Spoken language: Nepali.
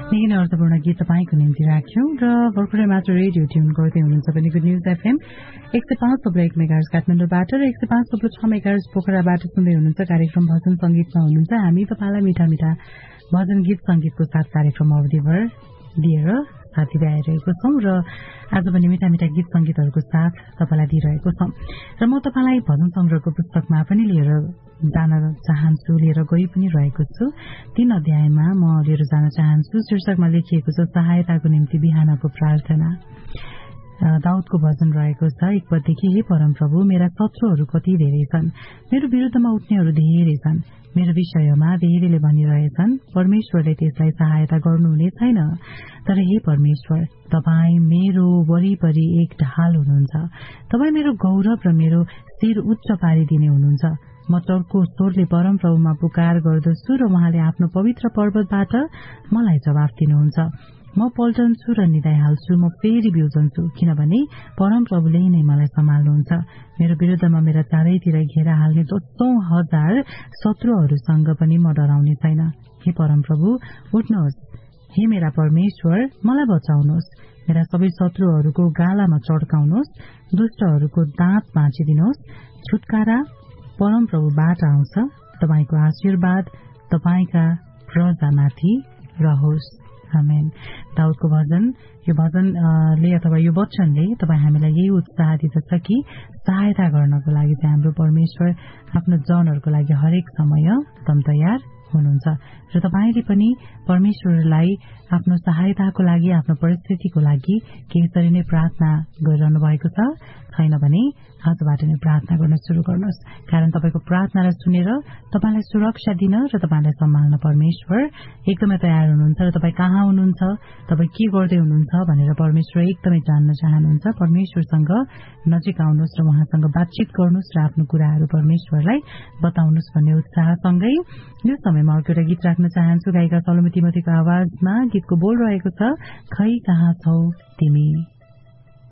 निकै नै अर्थपूर्ण गीत तपाईको निम्ति राख्यौं र भर्खरै मात्र रेडियो ट्युन गर्दै हुनुहुन्छ भने गुड न्यूज एफएम 105.1 मेगाहर्ज काठमाडौँबाट र 105.6 मेगाहर्ज पोखराबाट सुन्दै हुनुहुन्छ। कार्यक्रम भजन संगीतमा हुनुहुन्छ। हामी तपाईलाई मिठा मिठा भजन गीत संगीतको साथ कार्यक्रम अवधिभर दिएर साथी आइरहेको छौं र आज पनि मिठा मिठा गीत संगीतहरूको साथ तपाईलाई दिइरहेको छौं र म तपाईलाई भजन संग्रहको पुस्तकमा पनि लिएर जान चाहन्छु, लिएर गई पनि रहेको छु। 3 अध्यायमा म लिएर जान चाहन्छु। शीर्षकमा लेखिएको छ सहायताको निम्ति बिहानको प्रार्थना। दाउदको भजन रहेको छ 1 पददेखि। हे परमप्रभु, मेरा शत्रुहरू कति धेरै छन्, मेरो विरुद्धमा उठ्नेहरू धेरै छन्। मेरो विषयमा धेरैले भनिरहेछन्, परमेश्वरले त्यसलाई सहायता गर्नुहुने छैन। तर हे परमेश्वर, तपाई मेरो वरिपरि एक ढाल हुनुहुन्छ। तपाई मेरो गौरव र मेरो शिर उच्च पारिदिने हुनुहुन्छ। म चर्को स्वरले परमप्रभुमा पुकार गर्दछु र उहाँले आफ्नो पवित्र पर्वतबाट मलाई जवाफ दिनुहुन्छ। म पल्टन्छु र निदाइहाल्छु, म फेरि बिउजन्छु, किनभने परमप्रभुले नै मलाई सम्हाल्नुहुन्छ। मेरो विरुद्धमा मेरा चारैतिर घेरा हाल्ने 10,000 शत्रुहरूसँग पनि म डराउने छैन। हे परमप्रभु, उठ्नुहोस्। हे मेरा परमेश्वर, मलाई बचाउनुहोस्। मेरा सबै शत्रुहरूको गालामा चड्काउनुहोस्, दुष्टहरूको दाँत भाँचिदिनुहोस्। छुटकारा परमप्रभुबाट आउँछ। तपाईको आशीर्वाद तपाईका प्रजामाथि रहोस्। आमेन। दाउदको भजन, यो भजनले अथवा यो वचनले तपाई हामीलाई यही उत्साह दिँदछ कि सहायता गर्नको लागि चाहिँ हाम्रो परमेश्वर आफ्नो जनहरूको लागि हरेक समय तम तयार हुनुहुन्छ र तपाईले पनि परमेश्वरलाई आफ्नो सहायताको लागि, आफ्नो परिस्थितिको लागि के यसरी नै प्रार्थना गरिरहनु भएको छ छैन भने आजबाट नै प्रार्थना गर्न शुरू गर्नुहोस्। कारण तपाईको प्रार्थनालाई सुनेर तपाईलाई सुरक्षा दिन र तपाईलाई सम्हाल्न परमेश्वर एकदमै तयार हुनुहुन्छ र तपाई कहाँ हुनुहुन्छ, तपाई के गर्दै हुनुहुन्छ भनेर परमेश्वर एकदमै जान्न चाहनुहुन्छ। परमेश्वरसँग नजिक आउनुहोस् र उहाँसँग बातचित गर्नुहोस् र आफ्नो कुराहरू परमेश्वरलाई बताउनुहोस् भन्ने उत्साहसँगै यो समयमा अर्को एउटा गीत राख्न चाहन्छु। गायिका सलोमी तिमोथीको आवाजमा गीतको बोल रहेको छ, खै कहाँ छौ तिमी।